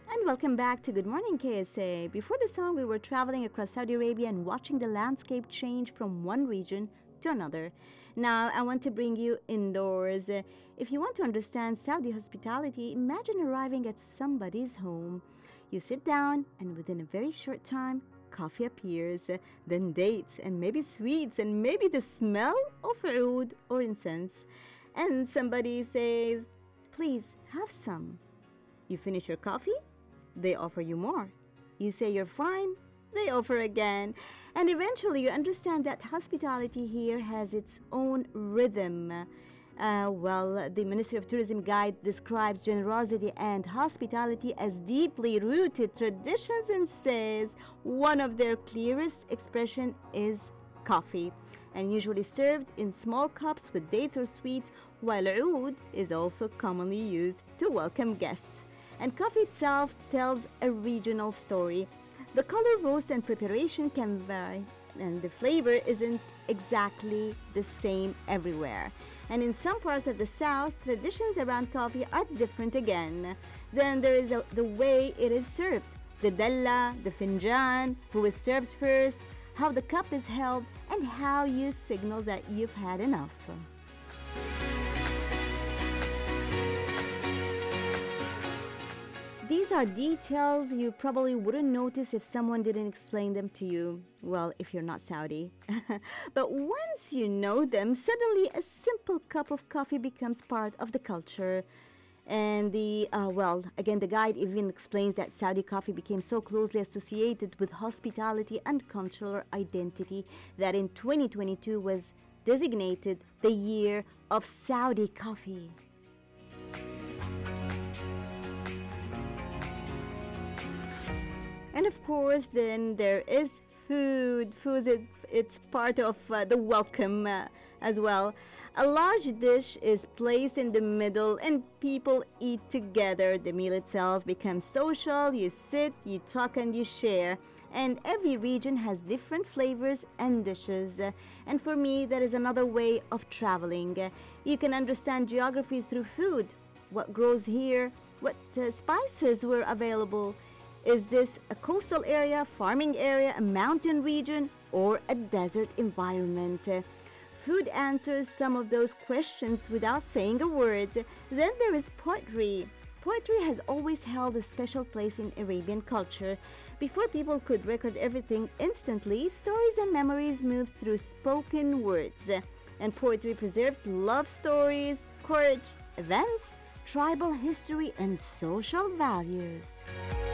And welcome back to Good Morning KSA. Before the song, we were traveling across Saudi Arabia and watching the landscape change from one region to another. Now, I want to bring you indoors. If you want to understand Saudi hospitality, imagine arriving at somebody's home. You sit down, and within a very short time, coffee appears, then dates, and maybe sweets, and maybe the smell of oud or incense. And somebody says, "Please have some." You finish your coffee, they offer you more. You say you're fine, they offer again. And eventually you understand that hospitality here has its own rhythm. The Ministry of Tourism guide describes generosity and hospitality as deeply rooted traditions and says one of their clearest expression is coffee, and usually served in small cups with dates or sweets, while oud is also commonly used to welcome guests. And coffee itself tells a regional story. The color, roast, and preparation can vary, and the flavor isn't exactly the same everywhere. And in some parts of the South, traditions around coffee are different again. Then there is the way it is served. The dalla, the finjan, who is served first, how the cup is held, and how you signal that you've had enough. These are details you probably wouldn't notice if someone didn't explain them to you. Well, if you're not Saudi. But once you know them, suddenly a simple cup of coffee becomes part of the culture. And the guide even explains that Saudi coffee became so closely associated with hospitality and cultural identity that in 2022 was designated the year of Saudi coffee. And of course, then there is food. It's part of the welcome as well. A large dish is placed in the middle and people eat together. The meal itself becomes social. You sit, you talk, and you share. And every region has different flavors and dishes. And for me, that is another way of traveling. You can understand geography through food. What grows here? What spices were available? Is this a coastal area, farming area, a mountain region, or a desert environment? Food answers some of those questions without saying a word. Then there is poetry. Poetry has always held a special place in Arabian culture. Before people could record everything instantly, stories and memories moved through spoken words. And poetry preserved love stories, courage, events, tribal history, and social values.